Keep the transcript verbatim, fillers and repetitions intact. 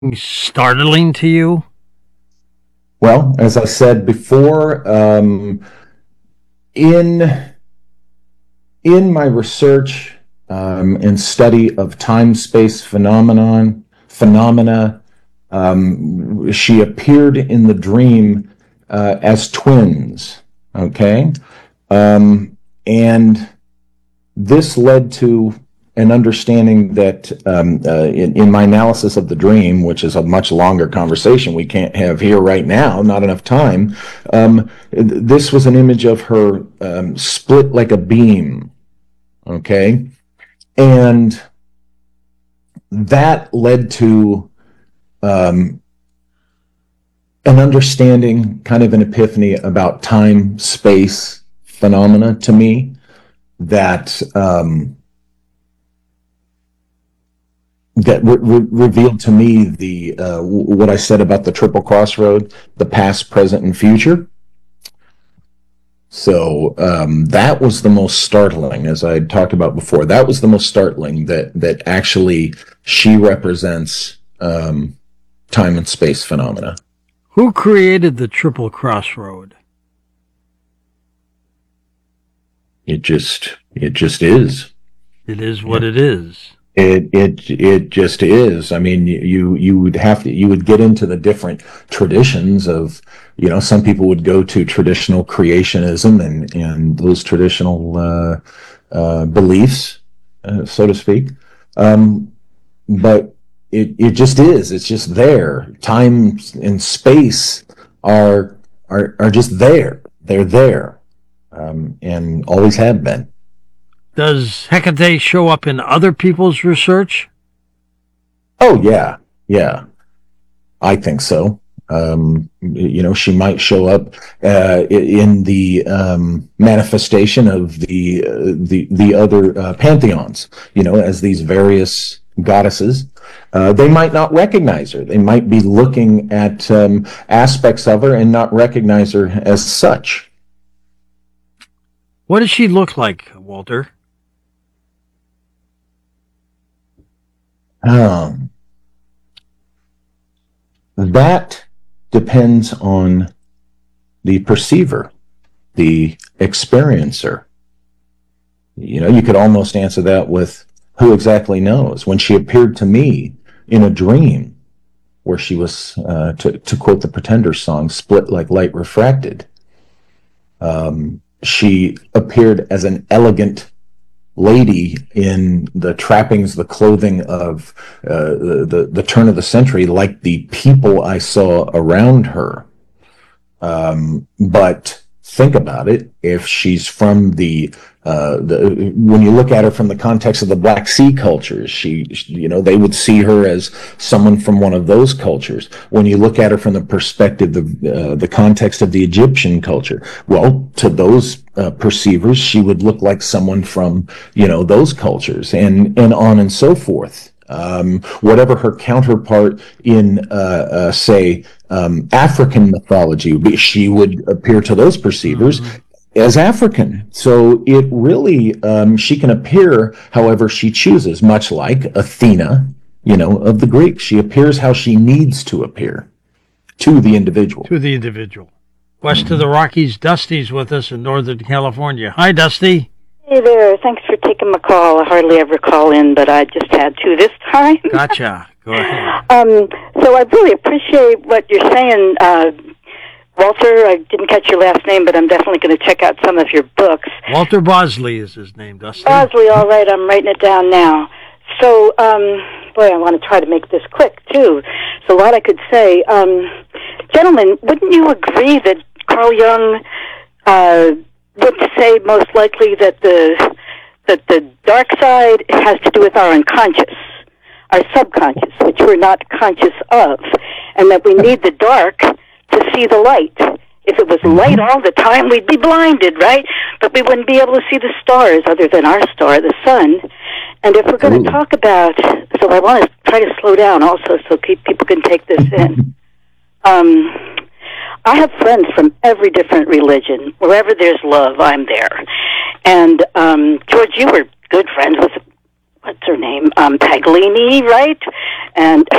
startling to you? Well, as I said before, um, in in my research um, and study of time-space phenomenon phenomena, um, she appeared in the dream uh, as twins. Okay, um, and this led to an understanding that um, uh, in, in my analysis of the dream, which is a much longer conversation we can't have here right now, not enough time, um, this was an image of her um, split like a beam, okay? And that led to um, an understanding, kind of an epiphany about time, space phenomena to me that um, that re- re- revealed to me the uh, what I said about the triple crossroad, the past, present, and future. So um, that was the most startling, as I talked about before. That was the most startling that that actually she represents um, time and space phenomena. Who created the Triple Crossroad? It just it just is. It is what it is. It it it just is. I mean, you you would have to you would get into the different traditions of, you know, some people would go to traditional creationism and and those traditional uh, uh, beliefs, uh, so to speak. Um, but it it just is. It's just there. Time and space are are are just there. They're there, um, and always have been. Does Hecate show up in other people's research? Oh yeah, yeah. I think so. Um, you know, she might show up uh, in the um, manifestation of the uh, the the other uh, pantheons. You know, as these various goddesses. Uh, they might not recognize her. They might be looking at um, aspects of her and not recognize her as such. What does she look like, Walter? Um, that depends on the perceiver, the experiencer. You know, you could almost answer that with who exactly knows. When she appeared to me in a dream, where she was, uh, to, to quote the Pretenders song, split like light refracted, um, she appeared as an elegant lady in the trappings, the clothing of uh, the, the the turn of the century, like the people I saw around her. Um, but think about it: if she's from the uh, the when you look at her from the context of the Black Sea cultures, she, you know, they would see her as someone from one of those cultures. When you look at her from the perspective of uh, the context of the Egyptian culture, well, to those uh, perceivers, she would look like someone from, you know, those cultures, and and on and so forth. Um, whatever her counterpart in, uh, uh, say, um, African mythology would be, she would appear to those perceivers mm-hmm. as African. So it really, um, she can appear however she chooses, much like Athena, you know, of the Greeks. She appears how she needs to appear to the individual. To the individual. West mm-hmm. of the Rockies, Dusty's with us in Northern California. Hi, Dusty. Hey there. Thanks for taking my call. I hardly ever call in, but I just had to this time. Gotcha. Go ahead. Um, so I really appreciate what you're saying, uh, Walter. I didn't catch your last name, but I'm definitely going to check out some of your books. Walter Bosley is his name, Dusty. Bosley, all right. I'm writing it down now. So, um, boy, I want to try to make this quick, too. So a lot I could say. Um, gentlemen, wouldn't you agree that Carl Jung uh, would say most likely that the that the dark side has to do with our unconscious, our subconscious, which we're not conscious of, and that we need the dark to see the light. If it was light all the time, we'd be blinded, right? But we wouldn't be able to see the stars other than our star, the sun. And if we're going to talk about, so I want to try to slow down also so people can take this in. Um, I have friends from every different religion. Wherever there's love, I'm there. And, um, George, you were good friends with, what's her name, um, Paglini, right? And